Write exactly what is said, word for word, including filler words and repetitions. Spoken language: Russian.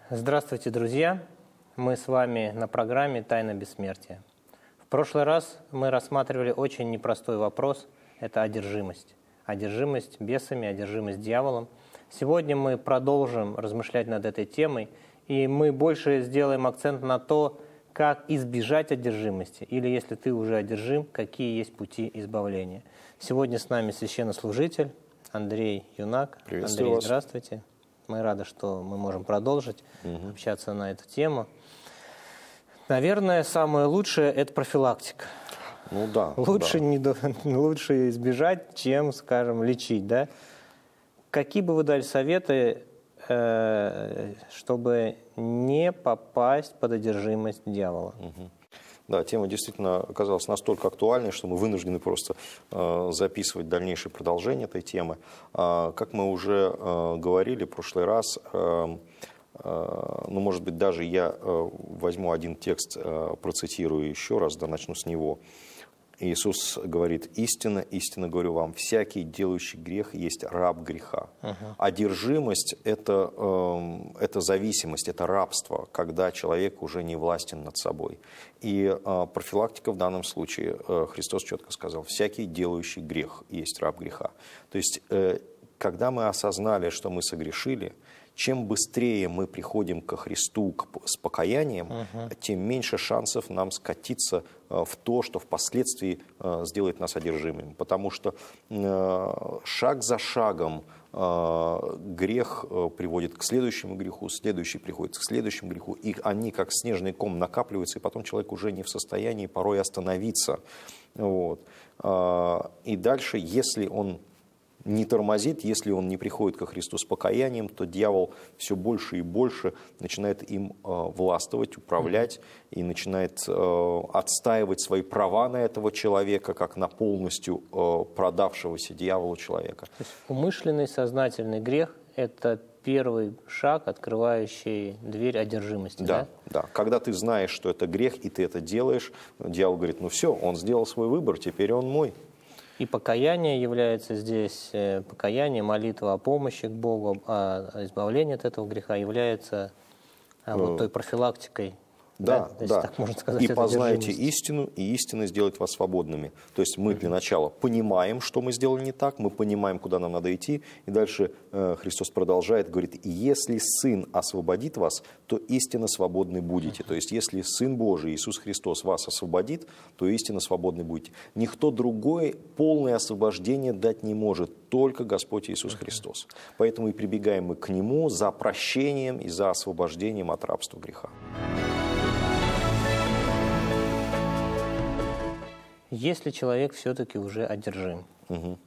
Здравствуйте, друзья! Мы с вами на программе «Тайна бессмертия». В прошлый раз мы рассматривали очень непростой вопрос – это одержимость. Одержимость бесами, одержимость дьяволом. Сегодня мы продолжим размышлять над этой темой, и мы больше сделаем акцент на то, как избежать одержимости, или если ты уже одержим, какие есть пути избавления. Сегодня с нами священнослужитель Андрей Юнак. Приветствую Андрей, вас. Здравствуйте. Мы рады, что мы можем продолжить угу. общаться на эту тему. Наверное, самое лучшее – это профилактика. Ну да. Лучше, да. Не, лучше избежать, чем, скажем, лечить. Да? Какие бы вы дали советы, э, чтобы не попасть под одержимость дьявола? Угу. Да, тема действительно оказалась настолько актуальной, что мы вынуждены просто э, записывать дальнейшее продолжение этой темы. Э, как мы уже э, говорили в прошлый раз, э, э, ну, может быть, даже я э, возьму один текст, э, процитирую еще раз, да, начну с него. Иисус говорит: «Истинно, истинно говорю вам, всякий, делающий грех, есть раб греха». Uh-huh. Одержимость – это, э, это зависимость, это рабство, когда человек уже не властен над собой. И э, профилактика в данном случае, э, Христос четко сказал: «Всякий, делающий грех, есть раб греха». То есть, э, когда мы осознали, что мы согрешили, чем быстрее мы приходим ко Христу с покаянием, uh-huh. тем меньше шансов нам скатиться в то, что впоследствии сделает нас одержимыми. Потому что шаг за шагом грех приводит к следующему греху, следующий приходит к следующему греху, и они как снежный ком накапливаются, и потом человек уже не в состоянии порой остановиться. Вот. И дальше, если он не тормозит, если он не приходит ко Христу с покаянием, то дьявол все больше и больше начинает им э, властвовать, управлять и начинает э, отстаивать свои права на этого человека, как на полностью э, продавшегося дьяволу человека. То есть умышленный сознательный грех – это первый шаг, открывающий дверь одержимости, да? Да, да. Когда ты знаешь, что это грех, и ты это делаешь, дьявол говорит: ну все, он сделал свой выбор, теперь он мой. И покаяние является здесь, покаяние, молитва о помощи к Богу, о избавлении от этого греха является вот той профилактикой. Да, да. да. Так можно сказать, и познаете истину, и истина сделает вас свободными. То есть мы для начала понимаем, что мы сделали не так, мы понимаем, куда нам надо идти, и дальше э, Христос продолжает, говорит: если Сын освободит вас, то истинно свободны будете. То есть если Сын Божий, Иисус Христос, вас освободит, то истинно свободны будете. Никто другой полное освобождение дать не может, только Господь Иисус Христос. Поэтому и прибегаем мы к Нему за прощением и за освобождением от рабства греха. Если человек все-таки уже одержим, угу.